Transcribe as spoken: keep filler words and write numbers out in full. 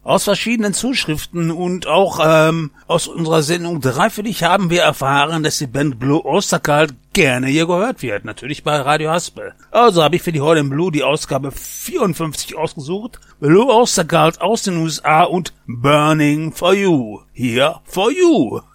Aus verschiedenen Zuschriften und auch ähm, aus unserer Sendung drei für dich haben wir erfahren, dass die Band Blue Oyster Cult gerne hier gehört wird. Natürlich bei Radio Haspel. Also habe ich für die Heute in Blue die Ausgabe vierundfünfzig ausgesucht. Blue Oyster Cult aus den U S A und Burning for You. Here for You.